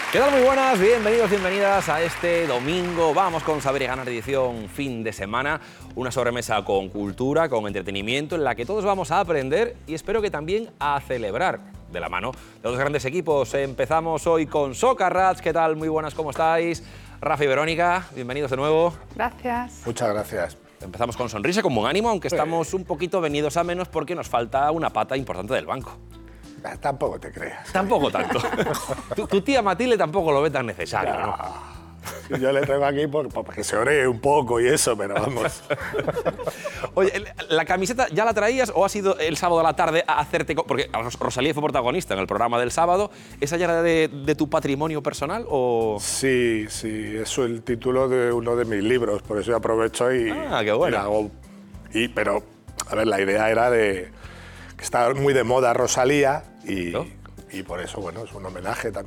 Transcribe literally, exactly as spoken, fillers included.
¿Qué tal? Muy buenas, bienvenidos, bienvenidas a este domingo. Vamos con Saber y Ganar, edición fin de semana. Una sobremesa con cultura, con entretenimiento, en la que todos vamos a aprender y espero que también a celebrar de la mano de los grandes equipos. Empezamos hoy con Socarrats. ¿Qué tal? Muy buenas, ¿cómo estáis? Rafa y Verónica, bienvenidos de nuevo. Gracias. Muchas gracias. Empezamos con sonrisa, con buen ánimo, aunque estamos un poquito venidos a menos porque nos falta una pata importante del banco. Ah, tampoco te creas. Tampoco tanto. tu, tu tía Matilde tampoco lo ve tan necesario, ¿no? Yo le traigo aquí por, por que se ore un poco y eso, pero vamos. Oye, ¿la camiseta ya la traías o ha sido el sábado a la tarde a hacerte...? Porque Rosalía fue protagonista en el programa del sábado. ¿Esa ya era de, de tu patrimonio personal o...? Sí, sí, eso es el título de uno de mis libros, por eso aprovecho y... Ah, qué bueno. Y hago, y, pero, a ver, la idea era de... que está muy de moda Rosalía y, ¿no? y por eso, bueno, es un homenaje también.